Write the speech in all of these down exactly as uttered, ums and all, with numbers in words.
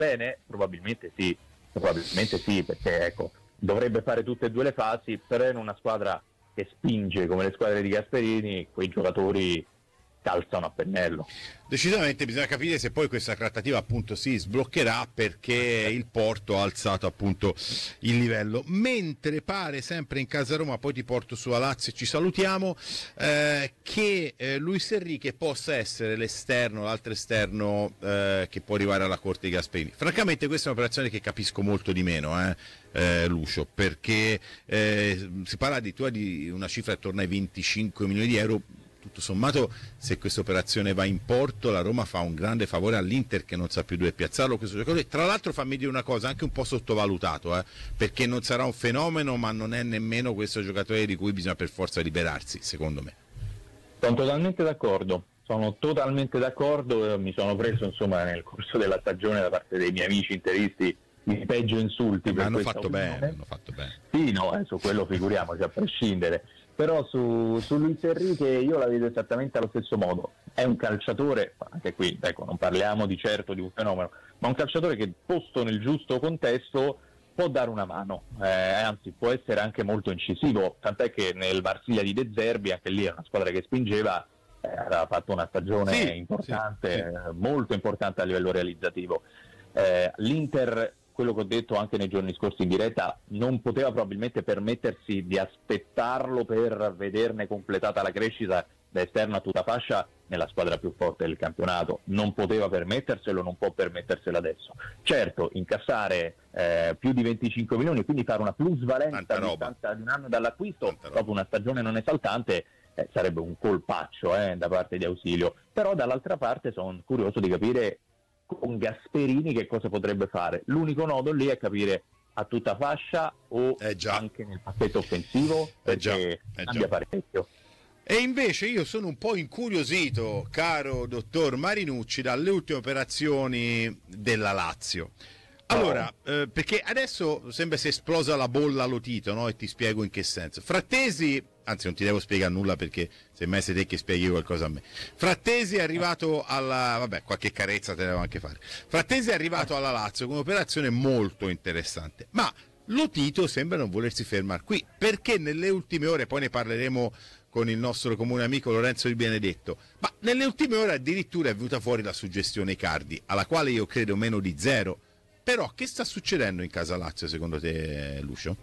bene? Probabilmente sì, probabilmente sì, perché ecco, dovrebbe fare tutte e due le fasi, però in una squadra che spinge come le squadre di Gasperini, quei giocatori calzano a pennello. Decisamente bisogna capire se poi questa trattativa appunto si sbloccherà, perché il Porto ha alzato appunto il livello, mentre pare sempre in casa Roma, poi ti porto sulla Lazio e ci salutiamo, eh, che eh, Luis Enrique possa essere l'esterno, l'altro esterno eh, che può arrivare alla corte di Gasperini. Francamente questa è un'operazione che capisco molto di meno, eh, eh, Lucio, perché eh, si parla di, tu, di una cifra attorno ai venticinque milioni di euro. Tutto sommato, se questa operazione va in porto, la Roma fa un grande favore all'Inter, che non sa più dove piazzarlo questo giocatore. Tra l'altro fammi dire una cosa, anche un po' sottovalutato, eh, perché non sarà un fenomeno, ma non è nemmeno questo giocatore di cui bisogna per forza liberarsi, secondo me. Sono totalmente d'accordo, sono totalmente d'accordo, mi sono preso insomma nel corso della stagione da parte dei miei amici interisti i peggio insulti. Ma per hanno questa fatto opinione. bene, hanno fatto bene. Sì, no, eh, su quello figuriamoci, a prescindere. Però su, su Luis Enrique io la vedo esattamente allo stesso modo. È un calciatore, anche qui ecco, non parliamo di certo di un fenomeno, ma un calciatore che posto nel giusto contesto può dare una mano, eh, anzi può essere anche molto incisivo, tant'è che nel Marsiglia di De Zerbi, anche lì è una squadra che spingeva, eh, aveva fatto una stagione sì, importante, sì, sì. Eh, molto importante a livello realizzativo. Eh, L'Inter, quello che ho detto anche nei giorni scorsi in diretta, non poteva probabilmente permettersi di aspettarlo per vederne completata la crescita da esterno a tutta fascia nella squadra più forte del campionato. Non poteva permetterselo, non può permetterselo adesso. Certo, incassare eh, più di venticinque milioni, quindi fare una plusvalenza a distanza di un anno dall'acquisto dopo una stagione non esaltante, eh, sarebbe un colpaccio eh, da parte di Ausilio. Però dall'altra parte sono curioso di capire con Gasperini che cosa potrebbe fare. L'unico nodo lì è capire a tutta fascia o eh già. anche nel pacchetto offensivo, perché eh già, eh cambia parecchio. E invece io sono un po' incuriosito, caro dottor Marinucci, dalle ultime operazioni della Lazio. Allora, eh, perché adesso sembra sia esplosa la bolla Lotito, no? E ti spiego in che senso. Frattesi, anzi non ti devo spiegare nulla perché semmai sei te che spieghi qualcosa a me. Frattesi è arrivato alla... vabbè, qualche carezza te ne devo anche fare. Frattesi è arrivato alla Lazio con un'operazione molto interessante, ma Lotito sembra non volersi fermare qui, perché nelle ultime ore, poi ne parleremo con il nostro comune amico Lorenzo Di Benedetto, ma nelle ultime ore addirittura è venuta fuori la suggestione Icardi, alla quale io credo meno di zero. Però che sta succedendo in casa Lazio secondo te, Lucio?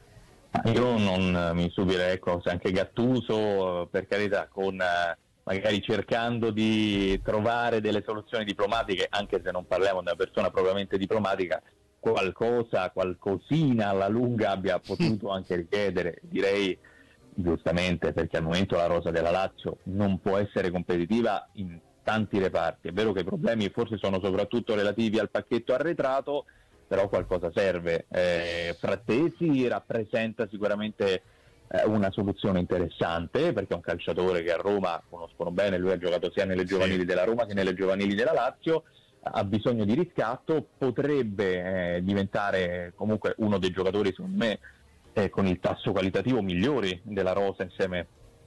Io non mi stupirei, ecco, se anche Gattuso, per carità, con magari cercando di trovare delle soluzioni diplomatiche, anche se non parliamo di una persona propriamente diplomatica, qualcosa, qualcosina alla lunga abbia potuto anche richiedere, direi giustamente, perché al momento la rosa della Lazio non può essere competitiva in tanti reparti. È vero che i problemi forse sono soprattutto relativi al pacchetto arretrato, però qualcosa serve. Eh, Frattesi rappresenta sicuramente eh, una soluzione interessante, perché è un calciatore che a Roma conoscono bene, lui ha giocato sia nelle giovanili sì. della Roma che nelle giovanili della Lazio, ha bisogno di riscatto, potrebbe eh, diventare comunque uno dei giocatori, secondo me, eh, con il tasso qualitativo migliori della rosa insieme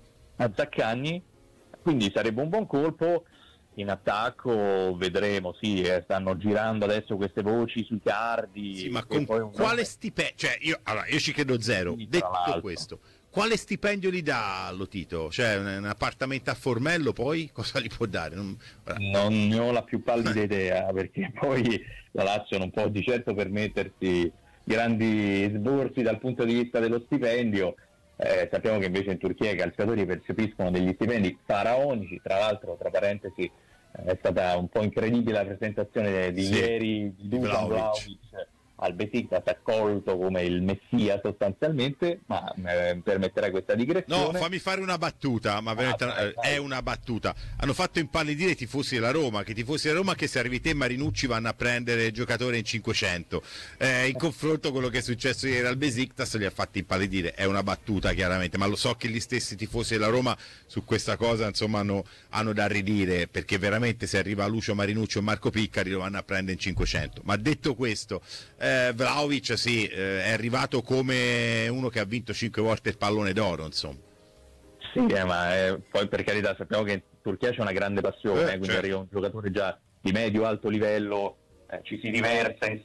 a Zaccagni, quindi sarebbe un buon colpo. In attacco vedremo, sì, eh, stanno girando adesso queste voci sui Cardi. Sì, ma con poi quale nome... stipendio? Cioè, io, allora, io ci credo zero. Sì, detto l'altro. Questo, quale stipendio gli dà Lotito? Cioè, un, un appartamento a Formello, poi cosa gli può dare? Non, non ne ho la più pallida idea, perché poi la Lazio non può di certo permettersi grandi sborsi dal punto di vista dello stipendio. Eh, sappiamo che invece in Turchia i calciatori percepiscono degli stipendi faraonici. Tra l'altro, tra parentesi, è stata un po' incredibile la presentazione di sì, ieri di Dusan Vlahovic al Besiktas, accolto come il messia sostanzialmente, ma eh, permetterà questa digressione. No, fammi fare una battuta, ma ah, vai, vai. È una battuta. Hanno fatto impallidire i tifosi della Roma, che i tifosi della Roma che se arrivi te Marinucci vanno a prendere il giocatore in cinquecento. Eh, in confronto quello che è successo ieri al Besiktas li ha fatti impallidire. È una battuta chiaramente, ma lo so che gli stessi tifosi della Roma su questa cosa insomma hanno, hanno da ridire, perché veramente se arriva Lucio Marinucci o Marco Piccari lo vanno a prendere in cinquecento. Ma detto questo, Eh, Vlahovic sì, eh, è arrivato come uno che ha vinto cinque volte il pallone d'oro, insomma. Sì, eh, ma eh, poi per carità sappiamo che in Turchia c'è una grande passione, eh, quindi certo. Arriva un giocatore già di medio-alto livello, eh, ci si diversa